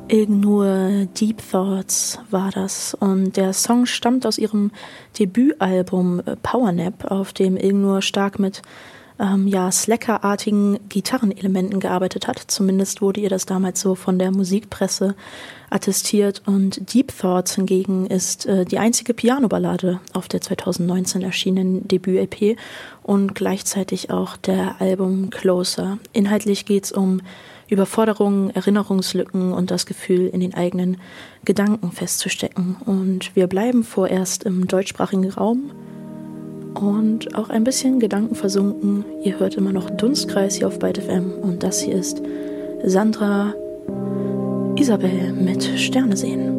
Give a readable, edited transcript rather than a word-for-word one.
Ilgnur Deep Thoughts war das und der Song stammt aus ihrem Debütalbum Powernap, auf dem Ilgnur stark mit Slacker-artigen Gitarrenelementen gearbeitet hat. Zumindest wurde ihr das damals so von der Musikpresse attestiert und Deep Thoughts hingegen ist die einzige Piano-Ballade auf der 2019 erschienenen Debüt-EP und gleichzeitig auch der Album Closer. Inhaltlich geht's um Überforderungen, Erinnerungslücken und das Gefühl, in den eigenen Gedanken festzustecken. Und wir bleiben vorerst im deutschsprachigen Raum und auch ein bisschen gedankenversunken. Ihr hört immer noch Dunstkreis hier auf Byte FM und das hier ist Sandra Isabel mit Sterne sehen.